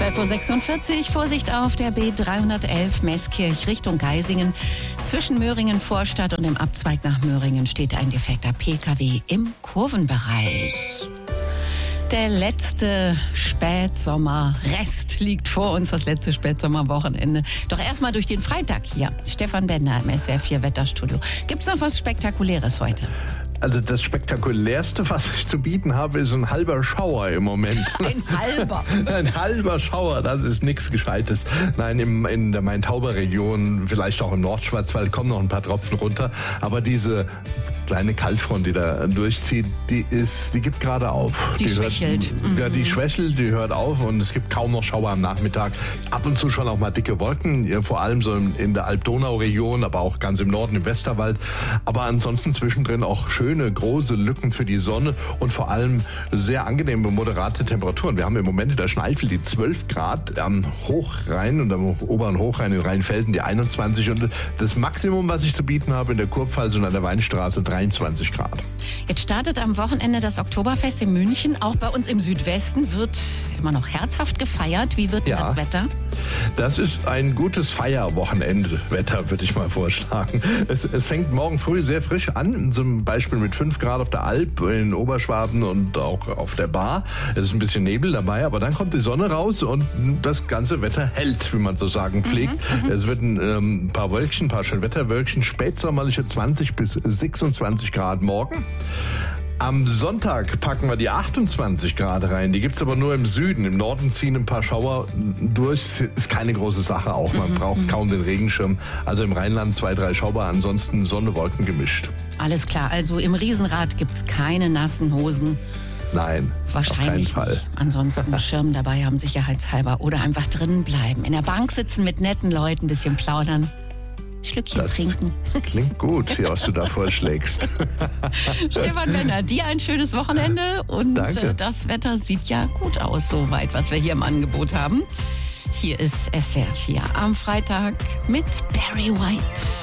12.46 Uhr, Vorsicht auf der B311 Meßkirch Richtung Geisingen. Zwischen Möhringen Vorstadt und dem Abzweig nach Möhringen steht ein defekter PKW im Kurvenbereich. Der letzte Spätsommerrest liegt vor uns, das letzte Spätsommerwochenende. Doch erstmal durch den Freitag hier. Stefan Bender im SWR 4 Wetterstudio. Gibt's noch was Spektakuläres heute? Also das Spektakulärste, was ich zu bieten habe, ist ein halber Schauer im Moment. Ein halber? Ein halber Schauer, das ist nichts Gescheites. Nein, in der Main-Tauber-Region, vielleicht auch im Nordschwarzwald, kommen noch ein paar Tropfen runter. Aber diese kleine Kaltfront, die da durchzieht, die gibt gerade auf. Die schwächelt. Ja, die schwächelt, die hört auf und es gibt kaum noch Schauer am Nachmittag. Ab und zu schon auch mal dicke Wolken, vor allem so in der Alb-Donau-Region, aber auch ganz im Norden, im Westerwald. Aber ansonsten zwischendrin auch schöne, große Lücken für die Sonne und vor allem sehr angenehme, moderate Temperaturen. Wir haben im Moment in der Schneifel die 12 Grad, am Hochrhein und am oberen Hochrhein in Rheinfelden die 21 und das Maximum, was ich zu bieten habe in der Kurpfalz und an der Weinstraße, 23 Grad. Jetzt startet am Wochenende das Oktoberfest in München. Auch bei uns im Südwesten wird immer noch herzhaft gefeiert. Wie wird denn das Wetter? Das ist ein gutes Feierwochenende-Wetter, würde ich mal vorschlagen. Es fängt morgen früh sehr frisch an, zum Beispiel mit 5 Grad auf der Alp, in Oberschwaben und auch auf der Bar. Es ist ein bisschen Nebel dabei, aber dann kommt die Sonne raus und das ganze Wetter hält, wie man so sagen pflegt. Es wird ein paar Wölkchen, ein paar Schönwetterwölkchen, spätsommerliche 20 bis 26 Grad morgen. Am Sonntag packen wir die 28 Grad rein. Die gibt's aber nur im Süden. Im Norden ziehen ein paar Schauer durch. Ist keine große Sache auch. Man braucht kaum den Regenschirm. Also im Rheinland 2, 3 Schauer. Ansonsten Sonne, Wolken gemischt. Alles klar. Also im Riesenrad gibt's keine nassen Hosen. Nein, wahrscheinlich auf keinen Fall. Nicht. Ansonsten Schirm dabei haben, sicherheitshalber. Oder einfach drinnen bleiben. In der Bank sitzen mit netten Leuten, ein bisschen plaudern. Schlückchen trinken. Klingt gut, was du da vorschlägst. Stefan Bender, dir ein schönes Wochenende und Danke. Das Wetter sieht ja gut aus, soweit, was wir hier im Angebot haben. Hier ist SWR 4 am Freitag mit Barry White.